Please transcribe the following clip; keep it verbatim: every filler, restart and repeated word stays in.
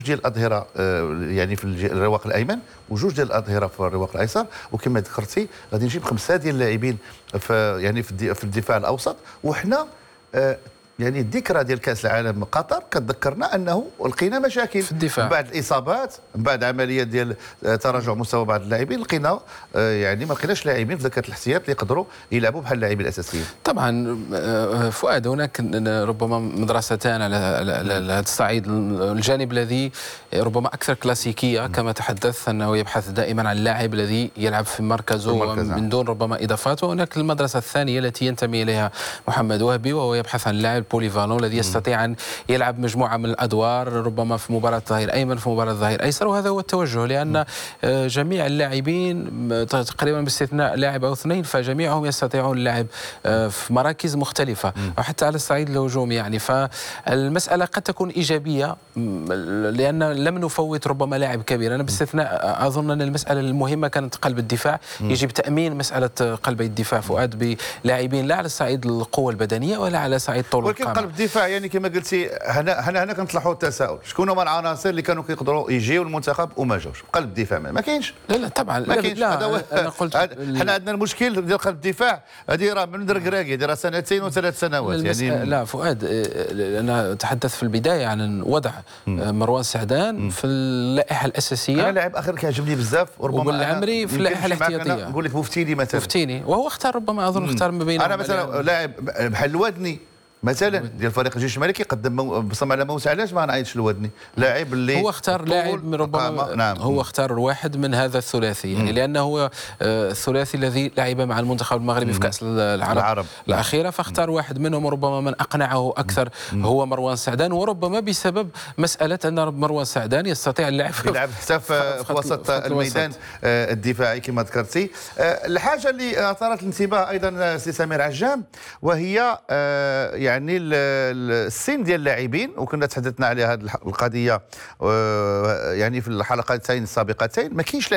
ديال الاظهره آه، يعني في الج- الرواق الايمن، وجوج ديال الاظهره في الرواق الايسر، وكما ذكرتي غادي نجيب خمسه ديال اللاعبين في يعني في الدي- في الدفاع الاوسط. وحنا آه، يعني الذكرى ديال كاس العالم قطر كتذكرنا انه لقينا مشاكل في الدفاع. من بعد الاصابات، من بعد عمليات ديال آه، تراجع مستوى بعض اللاعبين، لقينا آه، يعني ما لقيناش لاعبين في ذاك الاحتياط اللي يقدروا يلعبوا بحال اللاعبين الاساسيين. طبعا آه، فؤاد، هناك ربما مدرستان على على على هذا الصعيد. الجانب الذي ربما اكثر كلاسيكيه كما تحدث، انه يبحث دائما عن اللاعب الذي يلعب في مركزه في المركز، من دون ربما اضافات. وهناك المدرسه الثانيه التي ينتمي اليها محمد وهبي، وهو يبحث عن اللاعب بوليفالون الذي يستطيع ان يلعب مجموعه من الادوار، ربما في مباراه ظهير ايمن، في مباراه ظهير ايسر. وهذا هو التوجه، لان آه، جميع اللاعبين تقريبا باستثناء لاعب او اثنين فجميعهم يستطيعون اللعب آه، في مراكز مختلفه، وحتى على الصعيد الهجومي. يعني فالمساله قد تكون ايجابيه م، لان لم نفوت ربما لاعب كبير. انا باستثناء اظن ان المساله المهمه كانت قلب الدفاع. يجب تامين مساله قلبي الدفاع فؤاد بلاعبين لا على صعيد القوه البدنيه ولا على صعيد طول ولكن القامه. قلب الدفاع يعني كما قلتي، هنا هنا هنا كنطلعوا التساؤل، شكون هما العناصر اللي كانوا كيقدروا يجيو المنتخب وما جاوش؟ قلب الدفاع ما ما كاينش. لا لا طبعا ما لا, كاينش. لا هذا هو. انا قلت هاد- حنا عندنا المشكل ديال قلب الدفاع، هذه راه من دركراكي، هذه راه سنتين وثلاث سنوات المسألة- يعني. لا فؤاد، آه، انا اتحدث في البدايه عن وضع آه، مروان سعدان في اللائحه الاساسيه. انا لاعب اخر كيعجبني بزاف، وربما وبالعمري في اللائحه الاحتياطيه. نقول لك مفتيني مثلا. مفتيني، وهو اختار ربما اظن اختار ما بين انا مثلا لاعب بحال الودني مثلا ديال فريق الجيش الملكي قدم مو- بصم على موسى، علاش ما نعيطش الودني؟ لاعب اللي هو اختار طول لاعب من ربما قامة. نعم. هو اختار واحد من هذا الثلاثي، يعني لانه هو آه، الثلاثي الذي لعب مع المنتخب المغربي في كاس العرب, العرب. الاخيره، فاختار واحد منهم. ربما من اقنعه اكثر هو مروان سعدان، وربما بسبب مساله ان مروان سعدان يستطيع اللعب في يلعب حتى في في وسط خط الميدان الوسط. آه، الدفاعي كما ذكرتي. آه، الحاجه اللي اثارت الانتباه ايضا سي سمير عجام، وهي آه، يعني ال- ال- السن ديال اللاعبين، وكنا تحدثنا على هذه الح- القضيه آه، يعني في الحلقتين السابقتين. ما كاينش